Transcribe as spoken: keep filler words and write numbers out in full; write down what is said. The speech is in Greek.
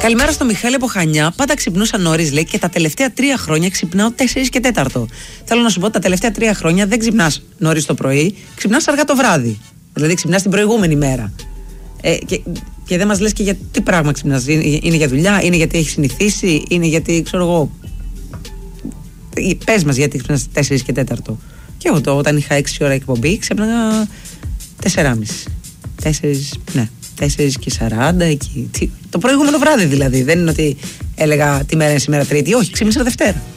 Καλημέρα στο Μιχάλη από Χανιά. Πάντα ξυπνούσα νωρίς, λέει, και τα τελευταία τρία χρόνια ξυπνάω τέσσερις και τέταρτο. Θέλω να σου πω, τα τελευταία τρία χρόνια δεν ξυπνάς νωρίς το πρωί, ξυπνάς αργά το βράδυ. Δηλαδή ξυπνάς την προηγούμενη μέρα. Ε, και, και δεν μας λες και για τι πράγμα ξυπνάς. Είναι, είναι για δουλειά, είναι γιατί έχεις συνηθίσει, είναι γιατί ξέρω εγώ. Πες μας γιατί ξυπνάς τέσσερις και τέταρτο. Και εγώ το, όταν είχα έξι ώρα εκπομπή, ξύπναγα τεσσεράμισι. τέσσερις, ναι. τέσσερις και σαράντα εκεί. Το προηγούμενο βράδυ δηλαδή. Δεν είναι ότι έλεγα τη μέρα είναι σήμερα Τρίτη. Όχι, ξύπνησα Δευτέρα.